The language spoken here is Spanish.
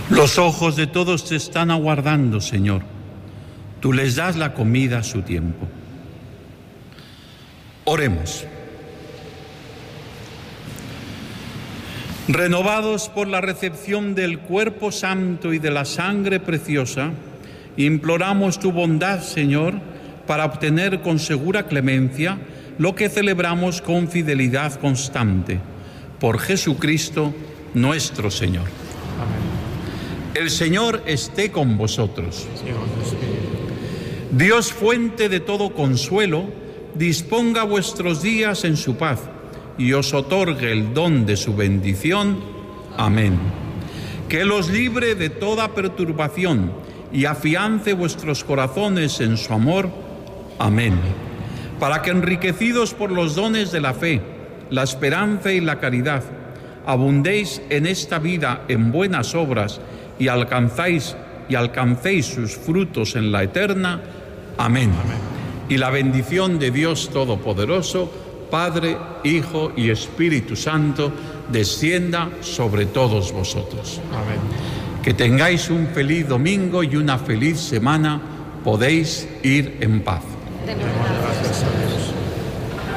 Los ojos de todos te están aguardando, Señor. Tú les das la comida a su tiempo. Oremos. Renovados por la recepción del cuerpo santo y de la sangre preciosa, imploramos tu bondad, Señor, para obtener con segura clemencia lo que celebramos con fidelidad constante. Por Jesucristo nuestro Señor. Amén. El Señor esté con vosotros. Dios, fuente de todo consuelo, disponga vuestros días en su paz y os otorgue el don de su bendición. Amén. Que los libre de toda perturbación y afiance vuestros corazones en su amor. Amén. Para que, enriquecidos por los dones de la fe, la esperanza y la caridad, abundéis en esta vida en buenas obras y alcancéis sus frutos en la eterna. Amén. Amén. Y la bendición de Dios Todopoderoso, Padre, Hijo y Espíritu Santo, descienda sobre todos vosotros. Amén. Que tengáis un feliz domingo y una feliz semana. Podéis ir en paz. Gracias a Dios.